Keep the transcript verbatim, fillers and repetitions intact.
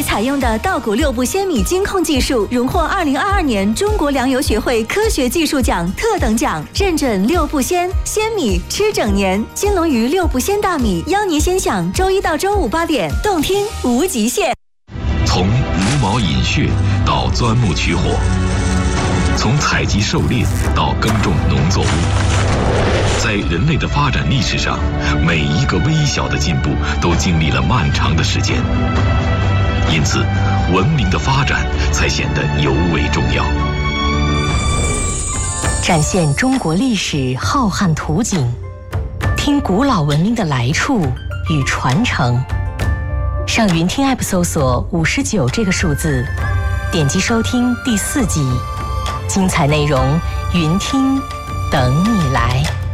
采用的稻谷六步鲜米精控技术，荣获二零二二年中国粮油学会科学技术奖特等奖，认准六步鲜，鲜米吃整年。金龙鱼六步鲜大米，邀您先享周一到周五八点，动听无极限。 从茹毛饮血到钻木取火，从采集狩猎到耕种农作物，在人类的发展历史上，每一个微小的进步都经历了漫长的时间，因此文明的发展才显得尤为重要。 展现中国历史浩瀚图景，听古老文明的来处与传承。上云听 App 搜索五十九这个数字，点击收听第四集，精彩内容云听等你来。